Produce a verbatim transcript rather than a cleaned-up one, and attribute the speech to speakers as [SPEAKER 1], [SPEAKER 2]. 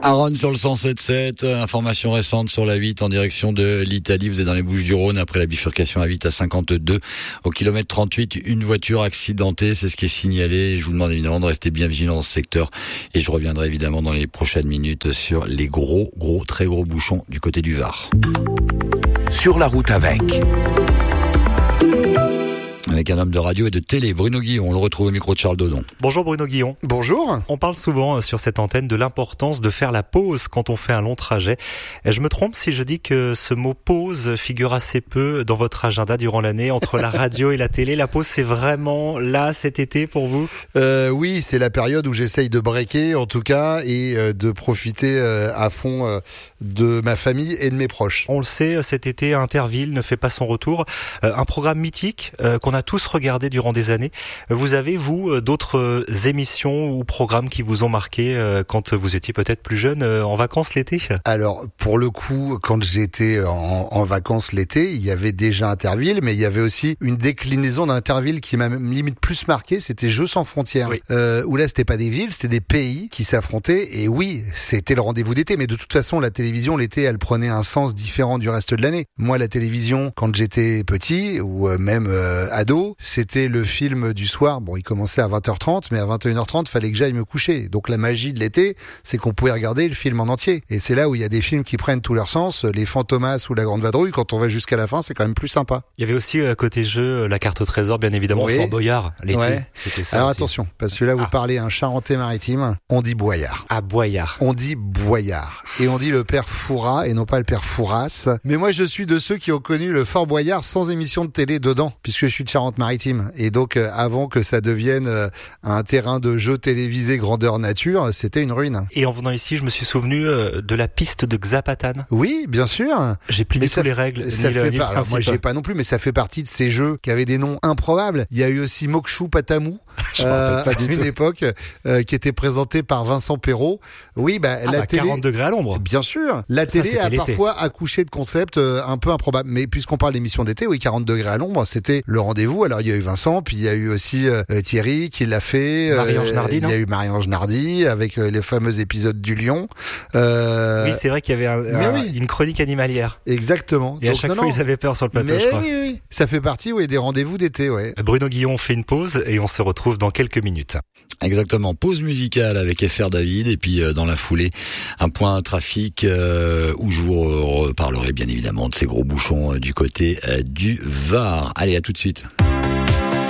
[SPEAKER 1] Aaron sur le cent sept sept, information récente sur la huit en direction de l'Italie. Vous êtes dans les Bouches-du-Rhône après la bifurcation à huit à cinquante-deux. Au kilomètre trente-huit, une voiture accidentée, c'est ce qui est signalé. Je vous demande évidemment de rester bien vigilant dans ce secteur et je reviendrai évidemment dans les prochaines minutes sur les gros, gros, très gros bouchons du côté du Var.
[SPEAKER 2] Sur la route avec...
[SPEAKER 1] Avec un homme de radio et de télé, Bruno Guillon. On le retrouve au micro de Charles Dodon.
[SPEAKER 3] Bonjour Bruno Guillon.
[SPEAKER 4] Bonjour.
[SPEAKER 3] On parle souvent sur cette antenne de l'importance de faire la pause quand on fait un long trajet. Je me trompe si je dis que ce mot pause figure assez peu dans votre agenda durant l'année entre la radio et la télé. La pause, c'est vraiment là cet été pour vous ?
[SPEAKER 4] euh, Oui, c'est la période où j'essaye de breaker en tout cas et euh, de profiter euh, à fond euh, de ma famille et de mes proches.
[SPEAKER 3] On le sait, cet été, Interville ne fait pas son retour. Euh, un programme mythique euh, qu'on a tous regardé durant des années. Vous avez, vous, d'autres émissions ou programmes qui vous ont marqué euh, quand vous étiez peut-être plus jeune, euh, en vacances l'été ?
[SPEAKER 4] Alors, pour le coup, quand j'étais en, en vacances l'été, il y avait déjà Interville, mais il y avait aussi une déclinaison d'Interville qui m'a même limite plus marqué, c'était Jeux sans frontières.
[SPEAKER 3] Oui.
[SPEAKER 4] Euh, où là, c'était pas des villes, c'était des pays qui s'affrontaient. Et oui, c'était le rendez-vous d'été. Mais de toute façon, la télévision, l'été, elle prenait un sens différent du reste de l'année. Moi, la télévision, quand j'étais petit, ou euh, même euh, ado, c'était le film du soir. Bon, il commençait à vingt heures trente, mais à vingt et une heures trente, fallait que j'aille me coucher. Donc la magie de l'été, c'est qu'on pouvait regarder le film en entier. Et c'est là où il y a des films qui prennent tout leur sens. Les Fantomas ou La Grande Vadrouille, quand on va jusqu'à la fin, c'est quand même plus sympa.
[SPEAKER 3] Il y avait aussi à côté jeu la carte au trésor, bien évidemment,
[SPEAKER 4] Oui.
[SPEAKER 3] Fort Boyard, l'été.
[SPEAKER 4] Ouais.
[SPEAKER 3] C'était ça.
[SPEAKER 4] Alors
[SPEAKER 3] aussi.
[SPEAKER 4] attention, parce que là, vous
[SPEAKER 3] Ah.
[SPEAKER 4] parlez un Charentais-Maritime, on dit Boyard.
[SPEAKER 3] À Boyard.
[SPEAKER 4] On dit Boyard. Et on dit le père Fouras et non pas le père Fouras. Mais moi, je suis de ceux qui ont connu le Fort Boyard sans émission de télé dedans, puisque je suis de Charente-Maritime. Et donc, euh, avant que ça devienne euh, un terrain de jeu télévisé grandeur nature, c'était une ruine.
[SPEAKER 3] Et en venant ici, je me suis souvenu euh, de la piste de Xapatan.
[SPEAKER 4] Oui, bien sûr.
[SPEAKER 3] J'ai plus
[SPEAKER 4] Mais
[SPEAKER 3] du tout
[SPEAKER 4] ça,
[SPEAKER 3] les règles.
[SPEAKER 4] ça
[SPEAKER 3] ni le,
[SPEAKER 4] fait
[SPEAKER 3] ni le
[SPEAKER 4] pas, alors moi,
[SPEAKER 3] principe.
[SPEAKER 4] j'ai pas non plus, mais ça fait partie de ces jeux qui avaient des noms improbables. Il y a eu aussi Mokshu Patamou.
[SPEAKER 3] Je me rappelle pas du
[SPEAKER 4] à une
[SPEAKER 3] tout.
[SPEAKER 4] époque, euh, qui était présenté par Vincent Perrault. Oui, bah,
[SPEAKER 3] Ah
[SPEAKER 4] la
[SPEAKER 3] bah,
[SPEAKER 4] télé.
[SPEAKER 3] quarante degrés à l'ombre.
[SPEAKER 4] Bien sûr. La
[SPEAKER 3] Ça,
[SPEAKER 4] télé
[SPEAKER 3] c'était
[SPEAKER 4] a
[SPEAKER 3] l'été.
[SPEAKER 4] parfois accouché de concepts euh, un peu improbables. Mais puisqu'on parle d'émission d'été, oui, quarante degrés à l'ombre, c'était le rendez-vous. Alors, il y a eu Vincent, puis il y a eu aussi euh, Thierry qui l'a fait.
[SPEAKER 3] Marie-Ange Nardi,
[SPEAKER 4] Il y
[SPEAKER 3] non
[SPEAKER 4] a eu Marie-Ange Nardi avec euh, les fameux épisodes du Lion. Euh,
[SPEAKER 3] Oui, c'est vrai qu'il y avait un, un,
[SPEAKER 4] oui.
[SPEAKER 3] une chronique animalière.
[SPEAKER 4] exactement.
[SPEAKER 3] Et à
[SPEAKER 4] Donc,
[SPEAKER 3] chaque
[SPEAKER 4] non,
[SPEAKER 3] fois,
[SPEAKER 4] non.
[SPEAKER 3] ils avaient peur sur le plateau,
[SPEAKER 4] Mais
[SPEAKER 3] je crois.
[SPEAKER 4] oui, oui. Ça fait partie, oui, des rendez-vous d'été, ouais.
[SPEAKER 3] Bruno Guillon fait une pause et on se retrouve dans quelques minutes.
[SPEAKER 1] Exactement, pause musicale avec F R David et puis euh, dans la foulée, un point trafic euh, où je vous reparlerai bien évidemment de ces gros bouchons euh, du côté euh, du Var. Allez, à tout de suite.